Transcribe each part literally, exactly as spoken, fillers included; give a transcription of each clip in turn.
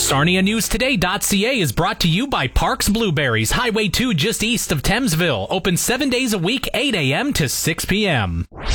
Sarnia News Today dot C A is brought to you by Parks Blueberries, Highway two just east of Thamesville. Open seven days a week, eight a.m. to six p.m. With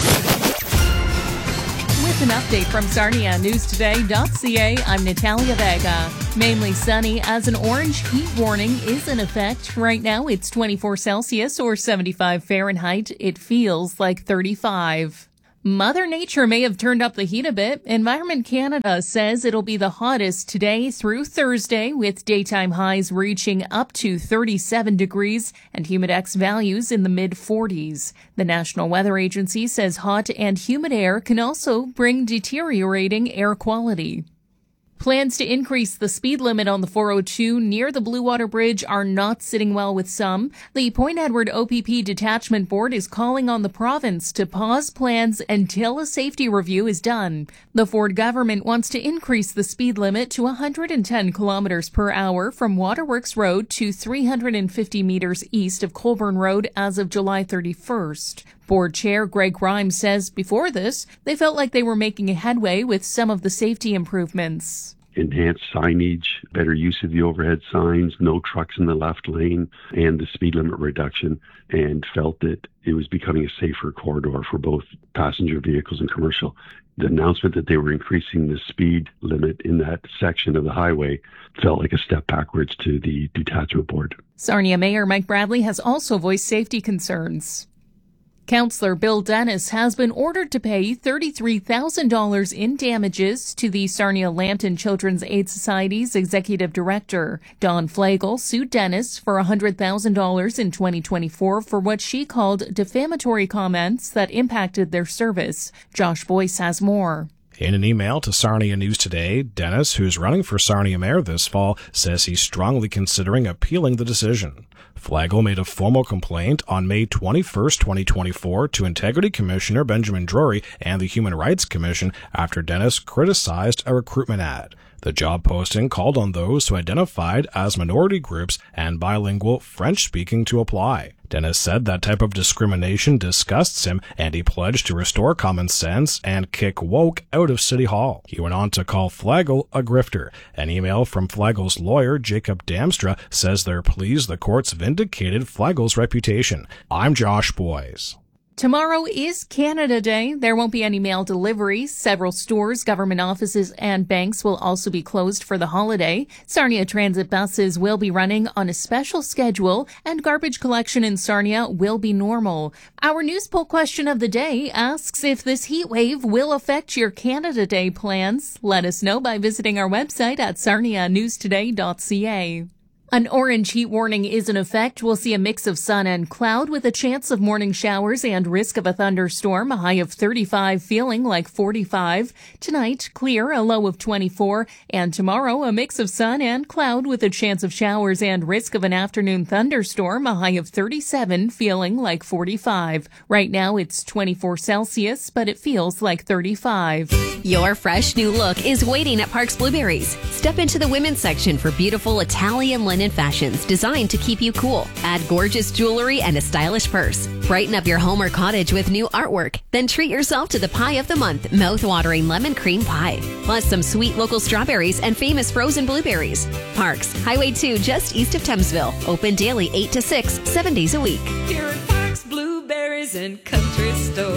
an update from Sarnia News Today dot C A, I'm Natalia Vega. Mainly sunny as an orange heat warning is in effect. Right now it's twenty-four Celsius or seventy-five Fahrenheit. It feels like thirty-five. Mother Nature may have turned up the heat a bit. Environment Canada says it'll be the hottest today through Thursday, with daytime highs reaching up to thirty-seven degrees and humidex values in the mid forties. The National Weather Agency says hot and humid air can also bring deteriorating air quality. Plans to increase the speed limit on the four oh two near the Blue Water Bridge are not sitting well with some. The Point Edward O P P Detachment Board is calling on the province to pause plans until a safety review is done. The Ford government wants to increase the speed limit to one hundred ten kilometers per hour from Waterworks Road to three hundred fifty meters east of Colburn Road as of July thirty-first. Board Chair Greg Grimes says before this, they felt like they were making a headway with some of the safety improvements. Enhanced signage, better use of the overhead signs, no trucks in the left lane, and the speed limit reduction, and felt that it was becoming a safer corridor for both passenger vehicles and commercial. The announcement that they were increasing the speed limit in that section of the highway felt like a step backwards to the detachment board. Sarnia Mayor Mike Bradley has also voiced safety concerns. Councillor Bill Dennis has been ordered to pay thirty-three thousand dollars in damages to the Sarnia-Lambton Children's Aid Society's executive director. Dawn Flagel sued Dennis for one hundred thousand dollars in twenty twenty-four for what she called defamatory comments that impacted their service. Josh Boyce has more. In an email to Sarnia News Today, Dennis, who's running for Sarnia Mayor this fall, says he's strongly considering appealing the decision. Flagel made a formal complaint on May twenty-first, twenty twenty-four to Integrity Commissioner Benjamin Drury and the Human Rights Commission after Dennis criticized a recruitment ad. The job posting called on those who identified as minority groups and bilingual French-speaking to apply. Dennis said that type of discrimination disgusts him, and he pledged to restore common sense and kick woke out of City Hall. He went on to call Flagel a grifter. An email from Flagel's lawyer, Jacob Damstra, says they're pleased the courts vindicated Flagel's reputation. I'm Josh Boyce. Tomorrow is Canada Day. There won't be any mail deliveries. Several stores, government offices, and banks will also be closed for the holiday. Sarnia Transit buses will be running on a special schedule, and garbage collection in Sarnia will be normal. Our news poll question of the day asks if this heat wave will affect your Canada Day plans. Let us know by visiting our website at Sarnia News Today dot C A. An orange heat warning is in effect. We'll see a mix of sun and cloud with a chance of morning showers and risk of a thunderstorm, a high of thirty-five, feeling like forty-five. Tonight, clear, a low of twenty-four. And tomorrow, a mix of sun and cloud with a chance of showers and risk of an afternoon thunderstorm, a high of thirty-seven, feeling like forty-five. Right now, it's twenty-four Celsius, but it feels like thirty-five. Your fresh new look is waiting at Parks Blueberries. Step into the women's section for beautiful Italian linen fashions designed to keep you cool. Add gorgeous jewelry and a stylish purse. Brighten up your home or cottage with new artwork. Then treat yourself to the pie of the month, mouth-watering lemon cream pie. Plus some sweet local strawberries and famous frozen blueberries. Parks, Highway two just east of Thamesville. Open daily eight to six, seven days a week. Here at Parks Blueberries and Country Store.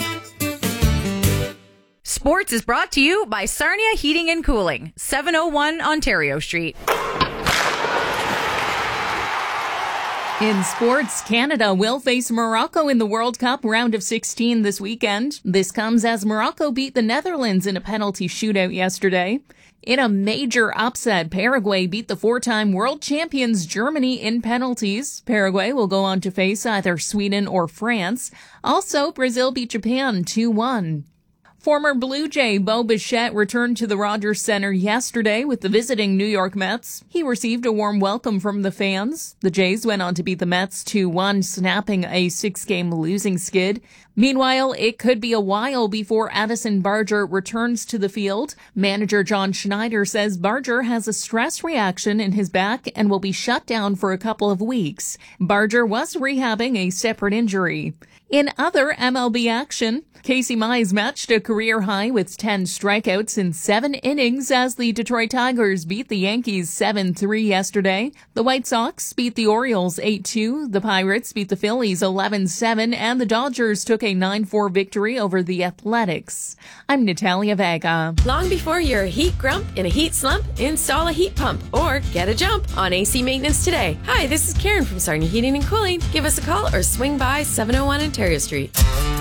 Sports is brought to you by Sarnia Heating and Cooling, seven oh one Ontario Street. In sports, Canada will face Morocco in the World Cup round of sixteen this weekend. This comes as Morocco beat the Netherlands in a penalty shootout yesterday. In a major upset, Paraguay beat the four-time world champions Germany in penalties. Paraguay will go on to face either Sweden or France. Also, Brazil beat Japan two one. Former Blue Jay Bo Bichette returned to the Rogers Center yesterday with the visiting New York Mets. He received a warm welcome from the fans. The Jays went on to beat the Mets two one, snapping a six-game losing skid. Meanwhile, it could be a while before Addison Barger returns to the field. Manager John Schneider says Barger has a stress reaction in his back and will be shut down for a couple of weeks. Barger was rehabbing a separate injury. In other M L B action, Casey Mize matched a career career high with ten strikeouts in seven innings as the Detroit Tigers beat the Yankees seven three yesterday. The White Sox beat the Orioles eight two, the Pirates beat the Phillies eleven seven, and the Dodgers took a nine four victory over the Athletics. I'm Natalia Vega. Long before you're a heat grump in a heat slump, install a heat pump or get a jump on A C maintenance today. Hi, this is Karen from Sarnia Heating and Cooling. Give us a call or swing by seven oh one Ontario Street.